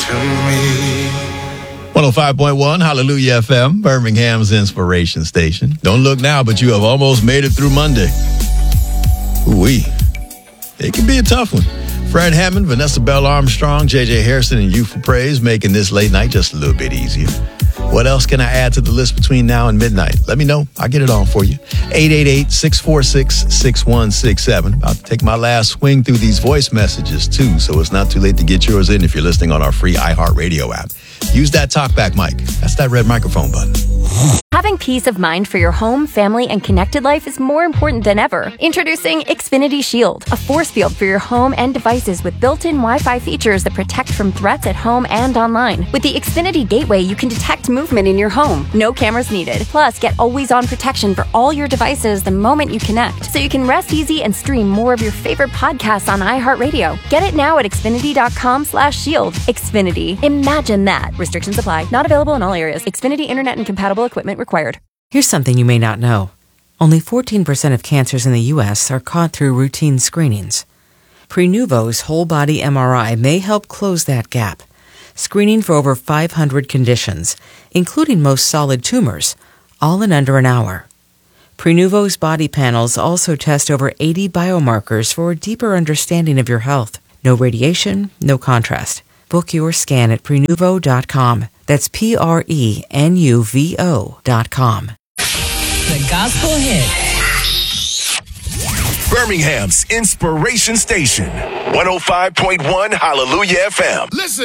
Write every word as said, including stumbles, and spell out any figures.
to me. one oh five point one Hallelujah F M, Birmingham's inspiration station. Don't look now, but you have almost made it through Monday. Ooh-wee. It can be a tough one. Fred Hammond, Vanessa Bell Armstrong, J J Harrison, and Youthful Praise making this late night just a little bit easier. What else can I add to the list between now and midnight? Let me know. I'll get it on for you. eight eight eight, six four six, six one six seven. About to take my last swing through these voice messages, too, so it's not too late to get yours in if you're listening on our free iHeartRadio app. Use that talkback mic. That's that red microphone button. Having peace of mind for your home, family, and connected life is more important than ever. Introducing Xfinity Shield, a force field for your home and devices with built-in Wi-Fi features that protect from threats at home and online. With the Xfinity Gateway, you can detect movement in your home. No cameras needed. Plus, get always-on protection for all your devices the moment you connect, so you can rest easy and stream more of your favorite podcasts on iHeartRadio. Get it now at Xfinity.com slash shield. Xfinity. Imagine that. Restrictions apply. Not available in all areas. Xfinity Internet and compatible equipment required. Here's something you may not know. Only fourteen percent of cancers in the U S are caught through routine screenings. Prenuvo's whole-body M R I may help close that gap, screening for over five hundred conditions, including most solid tumors, all in under an hour. Prenuvo's body panels also test over eighty biomarkers for a deeper understanding of your health. No radiation, no contrast. Book your scan at Prenuvo dot com. That's P R E N U V O dot com. The Gospel Hit. Birmingham's inspiration station. one oh five point one Hallelujah F M. Listen.